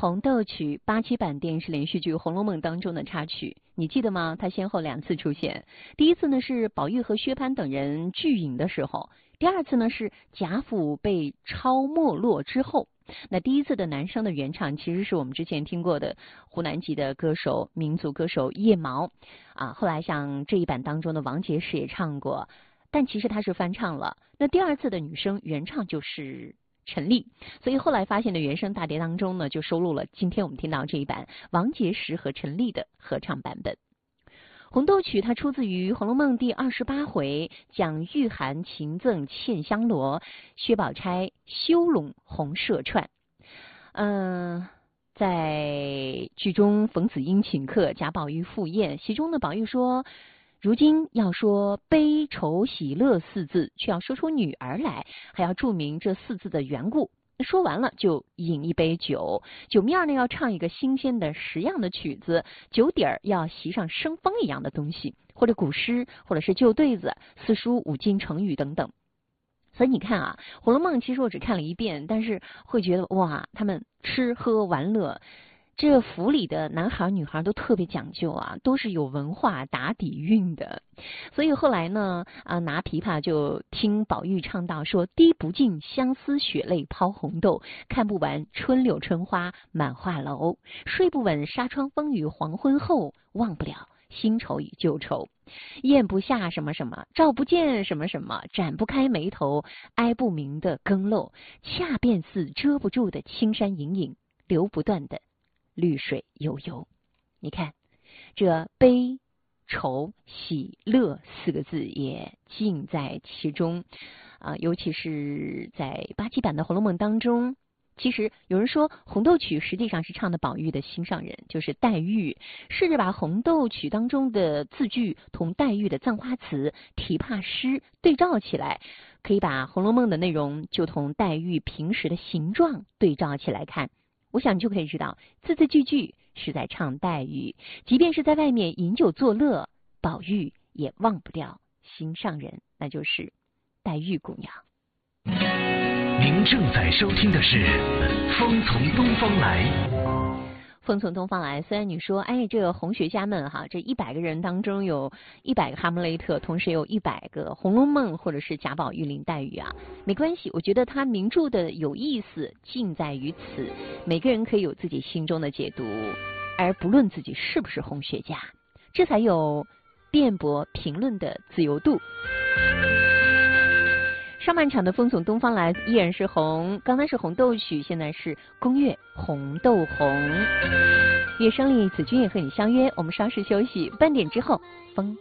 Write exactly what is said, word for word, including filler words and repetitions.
红豆曲八七版电视连续剧《红楼梦》当中的插曲，你记得吗？它先后两次出现。第一次呢是宝玉和薛蟠等人聚饮的时候，第二次呢是贾府被抄没落之后。那第一次的男生的原唱其实是我们之前听过的湖南籍的歌手、民族歌手叶毛啊，后来像这一版当中的王杰时也唱过，但其实他是翻唱了。那第二次的女生原唱就是陈粒，所以后来发现的原声大碟当中呢，就收录了今天我们听到这一版王杰时和陈粒的合唱版本。红豆曲它出自于《红楼梦》第二十八回，讲玉函秦赠茜香罗，薛宝钗修拢红麝串。嗯、呃，在剧中冯子英请客，贾宝玉赴宴，其中呢，宝玉说：“如今要说悲愁喜乐四字，却要说出女儿来，还要注明这四字的缘故。”说完了就饮一杯酒，酒面呢要唱一个新鲜的十样的曲子，酒底儿要习上生风一样的东西，或者古诗，或者是旧对子、四书五经、成语等等。所以你看啊，《红楼梦》其实我只看了一遍，但是会觉得哇，他们吃喝玩乐，这府里的男孩女孩都特别讲究啊，都是有文化打底蕴的。所以后来呢，啊拿琵琶就听宝玉唱到说：“滴不尽相思血泪抛红豆，看不完春柳春花满画楼，睡不稳纱窗风雨黄昏后，忘不了新愁与旧愁。咽不下什么什么，照不见什么什么，展不开眉头，挨不明的更漏，恰便似遮不住的青山隐隐，流不断的绿水悠悠。”你看，这悲、愁、喜、乐四个字也尽在其中啊、呃！尤其是在八七版的《红楼梦》当中，其实有人说红豆曲实际上是唱的宝玉的心上人，就是黛玉。试着把红豆曲当中的字句同黛玉的葬花词、题帕诗对照起来，可以把《红楼梦》的内容就同黛玉平时的形状对照起来看，我想你就可以知道字字句句是在唱黛玉。即便是在外面饮酒作乐，宝玉也忘不掉心上人，那就是黛玉姑娘。 您正在收听的是《风从东方来》。 风从东方来，虽然你说，哎，这个红学家们哈，这一百个人当中有一百个哈姆雷特，同时有一百个《红楼梦》或者是贾宝玉、林黛玉啊，没关系，我觉得它名著的有意思尽在于此，每个人可以有自己心中的解读，而不论自己是不是红学家，这才有辩驳评论的自由度。上半场的风从东方来依然是红，刚才是红豆曲，现在是宫乐红豆红。乐声里，子君也和你相约，我们稍事休息，半点之后风